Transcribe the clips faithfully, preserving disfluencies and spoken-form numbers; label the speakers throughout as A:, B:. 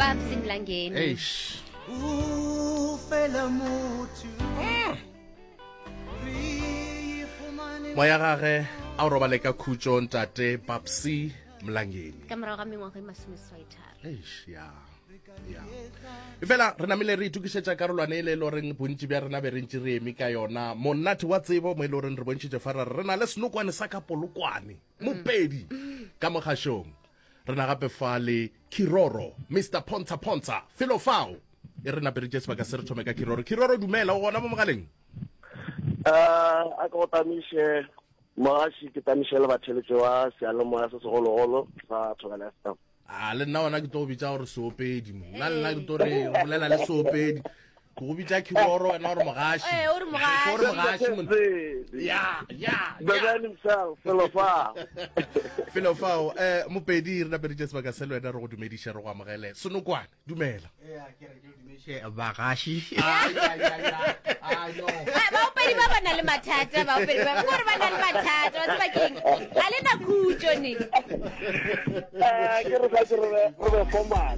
A: Babs Mlangeni.
B: Eish. Moya gage a o robale ka khutso ntate Babsi Mlangeni.
A: Ka morago ga mengwaga e masomeswai-tharo.
B: Eish, ya. Ya. Ifela re namile re itukisetsa karolwane ile lo reng bontsi bja rena be re ntse re emi ka yona monate wa tsebo mo ile reng re bontshitse fara re na le senokwane sa ka polokwane mopedi ka mogashong re na gape fa le Kiroro Mister Ponta Ponta felo fao e re na be re jetse ba ka se re thome ka Kiroro. Kiroro dumela o gona mo mogaleng.
C: Uh, a ka tamishe moashi ke tamishe le batheletse wa sealomoya se segologolo sa Thobela Staff.
B: Ah, le nna wana ke to bitsa gore soopedi mo nna nna ke to re bolela le soopedi go bitsa Kiroro ena gore mogashi
A: Eh, o re mogashi.
B: o re mogashi mo ya ya
C: The man himself, Philofa.
B: felo fao eh mopedi re na be re jetse ba ka se le wena re go dumedisha re go amogele senokwane dumela
D: Yeah, ke re ke dumeshe bagashi.
B: ai ai ai ai no
A: Ah, baopedi ba ba na le mathata baopedi ba gore ba na le mathata wa tseba keng ga le na khutso ne.
C: Eh, ke re sa ke re re be formal.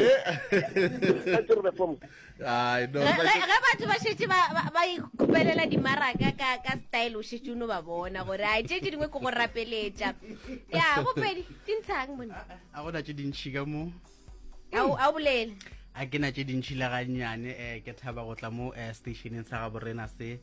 C: Sa ke re be formal.
B: ai no
A: Ge ge batho ba shetse ba ba- ba ikupelela dimaraka ka ka style o shetse o no ba bona gore a tse dingwe go go rapeletša ya bopedi dintshang mona
D: A gona tse dintšhi ka mo.
A: a o a o bolele
D: A ke na tse dintšhi le gannyane eh ke thaba go tla mo eh, stationeng sa ga borena se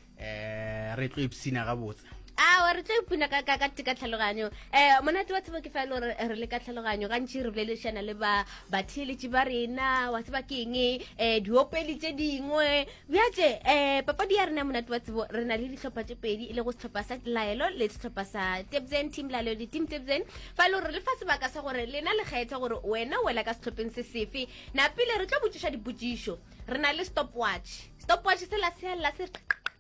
D: eh re tlo ipsina ga botsa.
A: a re tlo ipuna ka ka ka tika tlhaloganyo eh monate wa tseba ke fa le re re le ka tlhaloganyo ga ntse re boleleshana le ba batheletši ba rena wa tseba keng eh diopeli tše dingwe bjatše eh papadi ya rena monate wa tsebo re na le dihlopha tše pedi ile go sehlopha sa laelo le sehlopha sa Tebzen team laelo di team Tebzen fa le re le fa sebaka sa gore lena le kgetha gore wena o wela ka sehlopheng se sefe na pele re tlo botšiša dipotšišo re na le stopwatch stopwatch se la se la se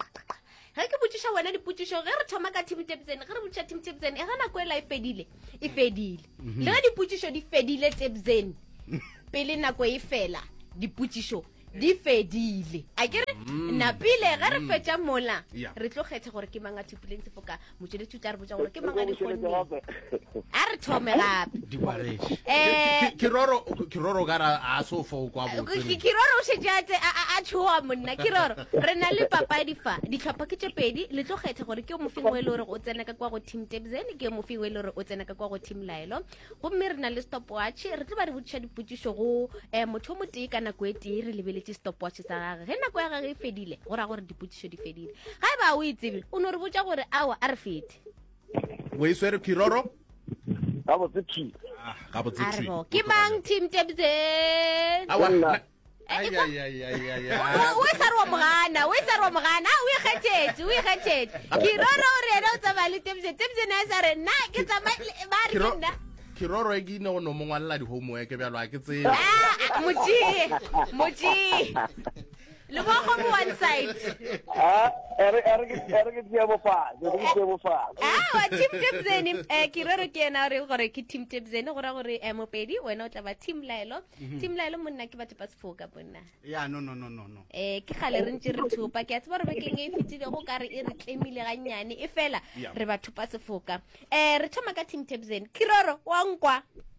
A: ge ke botšiša wena dipotšišo ge re thoma ka team Tebzen ge re botšiša team Tebzen e ga nako ela e fedile e fedile le ge dipotšišo di fedile Tebzen pele nako e fela dipotšišo di fedile a ke re napile ge re fetša mola
B: Yeah.
A: re tlo kgetha gore ke mang a thupileng sefoka motšweletši o tla re botša gore ke mang a
C: Go
A: dikgonneng
C: gape.
A: a re thome gape
D: Di bareši.
A: um
B: Kiroro Kiroro gara a so fo kwa
A: Ki-
B: botse
A: Kiroro o šetše a tse- a- a- a tšhoa monna Kiroro re na le papadi fa ditlhopha ke tše pedi le tlo kgetha gore ke mofeng o e le gore o tsena ka kwa go team Tebzen ke mofeng o e le gore o tsena ka kwa go team laelo gomme re na le stopwatch re tlo ba re botšiša dipotšišo go um motho o motee ka nako e tee re lebeletše stopwatch sa gage ge nako ya gage e fedile go raya gore dipotšišo di fedile ga e ba o itsebile o ne re botša gore awa a re fete
B: we swere Kiroro
C: Ga botse thi.
B: ah ga botse
A: a re
B: twi
A: bo ke mang team Tebzen
B: awa
C: Nna.
B: ai ai ai ai ai
A: O- o e sa re wa mogana o e sa re wa mogana o e kgethetse o e kgethetse Kiroro o re ena o tsamaya le Tebzen Tebzen a e sa re nna ke tsamaya ba re ke
B: Kiro-
A: nna
B: Kiroro e ke ne go no mongwalela di homework bjalo a ke tsebe
A: Ah, motšie motšie le bogo mo one side
C: Ah, ere ere ke ere ke tsia bo fa. Ke tsia bo fa.
A: ah wa team Tebzen eh Kiroro ke ena re gore ke team Tebzen go ra gore eh mopedi wena o tla ba team laelo team laelo monna ke batho ba sefoka bonna
D: Ya no no no no no.
A: eh ke gale re ntse re thupa ke a tseba re bekeng e fetile go ka re e re tlemile gannyane e fela
B: Yeah.
A: re ba thupa sefoka eh re thoma ka team Tebzen Kiroro wa nkwa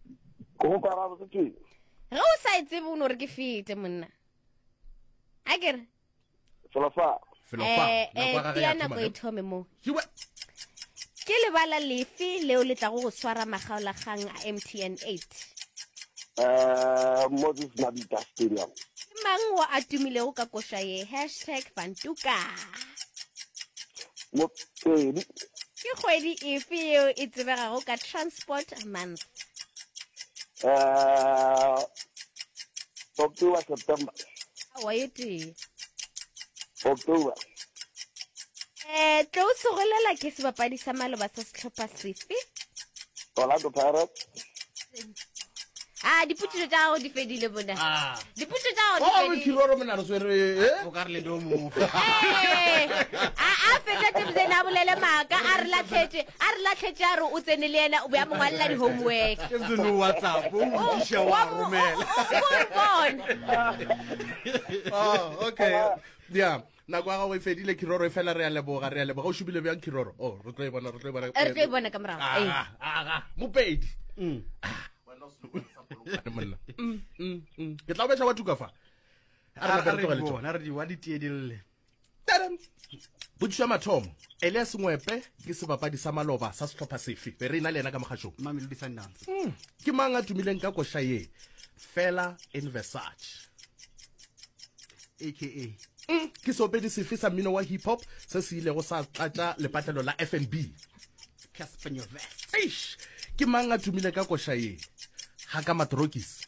C: Go ka ra botse thi.
A: ge o sa itsebe o no re ke fete monna a kere
C: Philofa.
B: felo fa
A: eh
B: nako ya
A: eh
B: gage
A: tia
B: ya
A: nako
B: thoma
A: e thome mo
B: Hiwa.
A: ke lebala lefe leo le tla go go swara magaolagang a M T N eight
C: Eh, Moses Mabhida Stadium.
A: ke mang wa a tumilego ka koša ye hashtag Bantuka
C: Mo pedi.
A: ke kgwedi efe yeo e tsebegago ka transport month
C: Eh, October, September.
A: wa ye tee
C: October.
A: eh tlo o segolela ke sebapadi sa maloba sa setlhopha sefe
C: Orlando Pirates.
A: ah dipotšišo tša gago di fedile bona
B: ah
A: dipotšišo tša gago
B: oh
A: di
B: we
A: fedile
B: Kiroro mena re swere eh
D: O ka re le do mo.
A: Eh, a a feta Tebzen a bolele maaka a re latlhetse a re latlhetse a re o tsene le ena o be a mongwalela di-homework
D: Ke no WhatsApp o motšiša wa romela.
B: oh okay yeah nako ya gago e fedile Kiroro e fela re a leboga re a leboga o shubile bjang Kiroro oh re tlo e bona re tlo e bona
A: re tlo e bona ka morago
B: ah ah ah mopedi
D: Mm.
B: wena o se monna Mm, mm, mm. ke tla o betša wa tukafa
D: a re diwa ditiedille
B: botsišo ya mathomo elias ngwepe ke sebapadi sa maloba sa setlhopha sefe be re ena le ena ka mogašong
D: Mamelodi Sundowns
B: ke mang a tumileng ka koša ye fela in versace
D: aka
B: Mm, ke seopedi sefe sa mmino wa hip hop se se ilego sa tlatša lepatlelo la F N B
D: Casper Nyovest
B: Eish, ke mang a tumile ka koša ye haka matrokis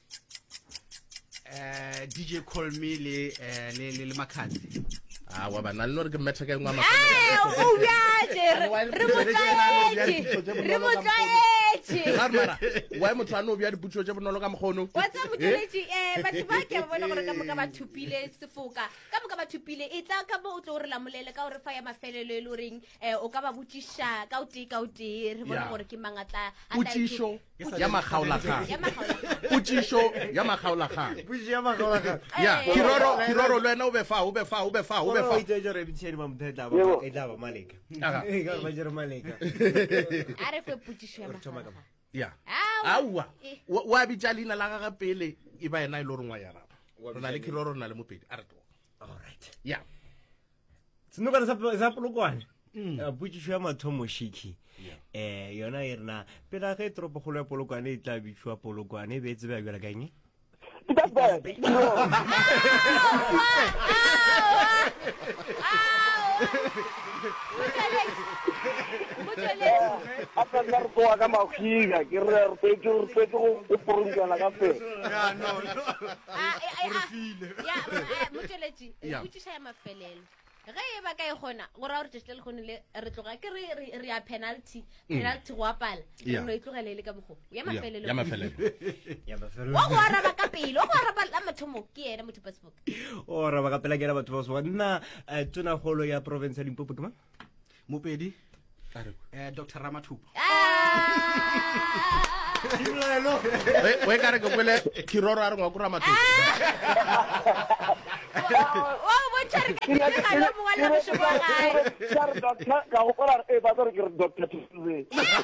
D: eh D J Call Me le eh, le le le Makhadzi
B: a wa bana le no re ke mmetha ka engwa ma
A: Eh, o bjaje, re re mo tlaetše, re mo tlaetše.
B: mara wa motho a no bja diputso tše bonolo ka mokgono
A: wa tsa moteletši um batho ba ke ba bona gore ka moka ba thupile sefoka ka moka ba thupile e tla ka mo o tlo gore lamolele ka gore fa ya mafelelo e le goreng um o ka ba botšiša ka o tee ka o tee re bona
B: Yeah.
A: gore ke mang a tla a tla-
B: potsišo ya makgaolakgang
A: ya magaolakgang.
B: potsišo ya makgaolakgang
E: Puši ya magolaka.
B: ya
A: Eh.
B: kiroro kiroro le wena o be fa o be fa o be fa o be fa
E: O itse jore bitšhedi ba motho e tla ba
C: Yebo.
E: e tla ba maleka.
B: Aga.
E: E ka ba jere maleka.
A: a re fe potsišo ya
E: Re thoma ka
A: magaolakgang.
B: ya
A: Au.
B: aua
A: Eh.
B: wa wa bitša leina la gaga pele e ba ena e le gore ngwa yaraba re na le kiroro re na le mopedi a re to
E: All right.
B: ya
E: Senokwane sa sa polokwane. Eh pušišo ya mathomo shiki. Eh yona e rena pela ge tropo golo ya polokwane e tla bitšwa polokwane e be tsebe ya bjala kaeng.
C: That's bad. a ka nna re tloa ka makgiga ke re re petse re petse go poronkana ka pele
A: motsweletši
B: Yeah.
A: botsiša ya mafelelo ge e ba ka e kgona gore a gore tšatši le le kgonele re tloga ke re re- re ya penalty penalty go apala
B: Yeah.
A: no e tlogele le ka mokgo ya
B: ya
A: mafelelo
B: ya mafelelo
E: Ya mafelo.
A: wa go araba ka pele wa go araba la mathomo ke ena motho passport
E: O ra ba ka pela ke ra batho ba so nna eh, tona golo ya province ya Limpopo ke mang?
D: Mopedi
B: A re-
D: eh Doctor Ramathupa
B: we we ka re ke kwele kiroro a re ngwa kura matho
A: wa bontšha re ka tiragalo mongwe le mošomo wa gae
C: ka re doctor ka go kora e ba tsore ke re doctor Tuze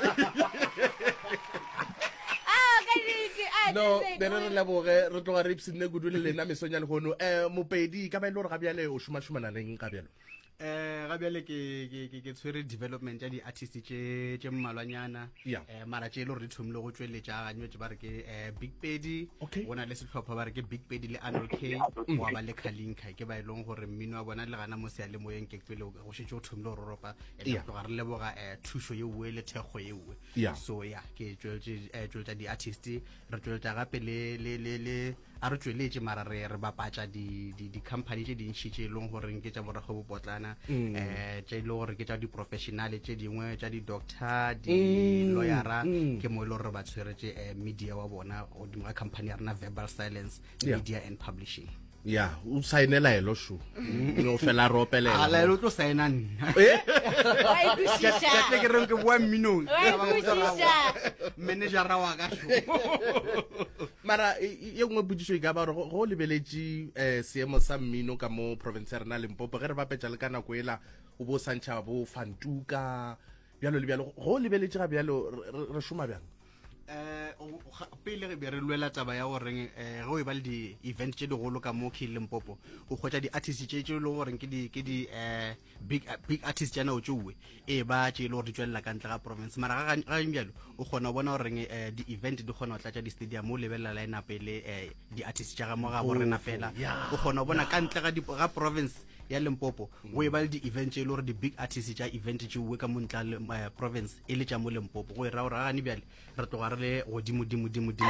A: Ah, ka nnete, ah,
B: no
A: nnete,
B: be re re leboge re tloga re ipsine kudu le lena mesong ya legono um mopedi ka ba e le gore ga bjale o šomašomana leng ka bjalo
D: eh ga bjale ke ke ke ke tshwere development ya di-artist tše tše mmalwanyana
B: Yeah.
D: eh mara tše e le gore di thomile go tšweletša ganyo tše ba re ke eh big pedi
B: Okay.
D: go na le setlhopha ba re ke big pedi le Arnold K wa ba le Kalinka ke ba e leng gore mmino wa bona le gana mo sealemoyeng ke pele go šetse go thomile go roropa
B: Yeah.
D: ga re leboga eh thušo ye uwe le thekgo ye uwe
B: Yeah.
D: so ya ke tšweletše eh, tšweletša di-artist re tšweletša gape le le le le a re tšweletše mara re re bapatša di di di company tše dintšhi tše e leng goreng ke tša borakgwebopotlana eh tše e le gore ke tša di-professionale tše dingwe tša di-doctor di-lawyera ke mo e le gore ba tshweretše eh, media wa bona godimo ga company ya rena verbal silence
B: Yeah.
D: media and publishing
B: ya o saenela elo sho o fela re opelela
D: ala e le o tlo saena nna
B: Eh?
A: wa e kwešiša.
D: ke ke reng ke boa mminong
A: Wa e kwešiša.
D: managera wa ka sho
B: mara e e- ye nngwe potsišo e ka ba gore go- go lebeletše um seemo sa mmino ka mo province ya rena limpopo ge re bapetša le ka nako ela o bo santšha bo fantuka bjalo le bjalo go lebeletše ga bjalo re- re re šoma bjang
D: eh o- ga- pele re be re lwela taba ya goreng eh ge o e ba le di-event tše digolo ka mo ke limpopo o kgwetša di-artist tše tše e le goreng ke di ke di eh big big artist tša nao tšeuwe e ba tše e le gore di tswelela ka ntle ga province mara ga ga- ga bjalo o kgona go bona goreng eh di-event di kgona go tlatša di-stadium o lebelela line up le eh di-artist tša ga mo ga borena fela o kgona go bona ka ntle ga di- ga province ya limpopo o e ba le di-event tše e le gore di-big artist tša event tšeuwe ka montla eh, province e le tša mo limpopo go e raya gore ga gane bjale re tloga re le godimo-dimo-dimo-dimo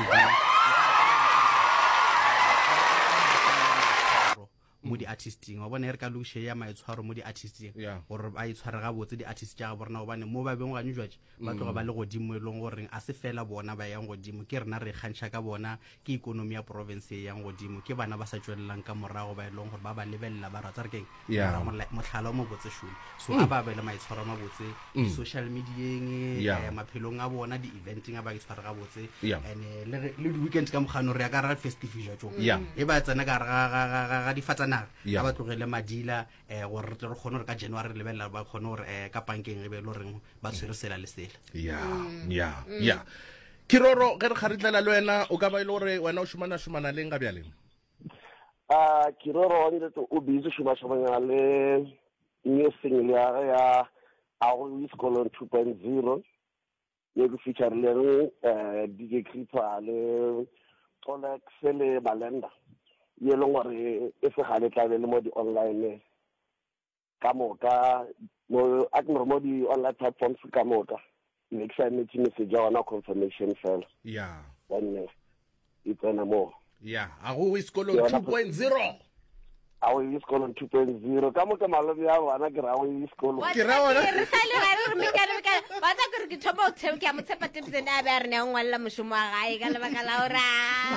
D: mo di-artisting wa bona e re ka lokiše ya maitshwaro mo di-artisting
B: Yeah.
D: gore ba itshware ga botse di-artist tša ga borena gobane mo ba beng ganyo jwatše ba tloga ba le godimo e leng goreng a se fela bona ba yang godimo ke rena re kgantšha ka bona ke ikonomi ya province e yang godimo ke bana ba sa tswelelang ka morago ba e leng gore ba ba lebelela ba ratsa re keng
B: Yeah.
D: Mara mola- mohlala o mo botse šole so a ba be le maitshwaro a mabotse di-social medieng
B: Yeah.
D: eh, maphelong a bona di-eventing a ba itshware ga botse
B: Yeah.
D: and eh, le re- le di-weekend ka mokgano re ya ka ra festivija tšo
B: Yeah.
D: e ba tsena ka gare ga- ga- ga- ga- ga difatanaga
B: Yeah.
D: ga ba tlogele madila um gore re tle re kgone gore ka january re lebelela ba kgone gore um ka pankeng e be e le goreng ba tshwere sela le sela
B: ya ya ya Kiroro ge re kgaritlela le wena o ka ba ile gore wena o shumana shumana le nga bjaleng
C: Ah, Kiroro o ntse o busy shuma shuma le new single ya ya Awu Iskolo two point oh ye go feature le eh D J Creeper le Tolex le Balenda ye lo ngore e se gale tla le mo di online ka moka mo akno mo di online platforms ka moka next time it's message ona confirmation fela
B: yeah
C: then itsena mo
B: yeah Awu Iskolo two point oh
C: Awu Iskolo two point oh ka moka malobi ya bana ke ra Awu Iskolo
B: ke ra wona
A: re sa le ga re meka le ka ba tsa gore ke thoba o tshe ke a motsepa tse na ba re ne ngwalla moshomo wa gae ka lebaka la ora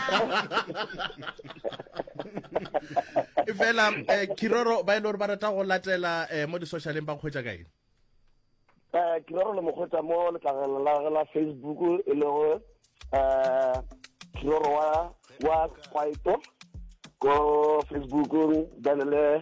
B: efela eh Kiroro ba ile gore ba rata go latela eh mo di socialeng ba khwetsa kae
C: eh Kiroro le mogotsa mo le tlagela la la Facebook e le go eh Kiroro wa wa kwaito ko Facebook then le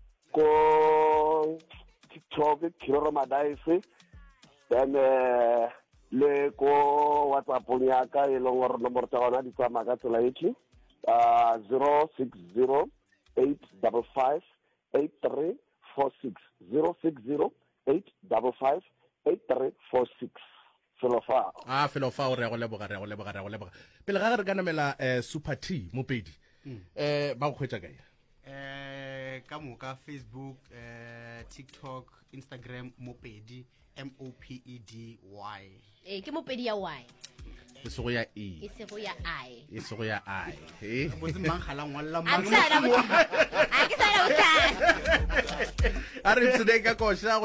C: ko TikTok Kiroro Madaise then eh le ko WhatsApp ya ka e le gore nomoro tsa ona di tsama ka tsela etsi uh zero six zero eight five five eight three four six zero six zero eight five five eight three four six Felofa
B: ah Felofa o re go leboga re go leboga re go leboga pele ga re ka namela eh Super T Mopedi eh ba go khwetsa kae
D: eh ka moka Facebook eh TikTok Instagram Mopedi M O P E D Y
A: eh ke Mopedi ya Y
B: e se go ya e
A: e se go ya I
B: e se go ya I eh
D: bo se mang khala ngwalla
A: a
D: mang
A: ke sa la botsa a ke sa la botsa
B: a re tsene ka kosha